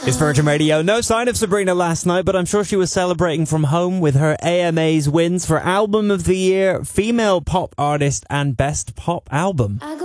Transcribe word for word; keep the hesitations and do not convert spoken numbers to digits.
It's Virgin Radio. No sign of Sabrina last night, but I'm sure she was celebrating from home with her A M A's wins for Album of the Year, Female Pop Artist, and Best Pop Album.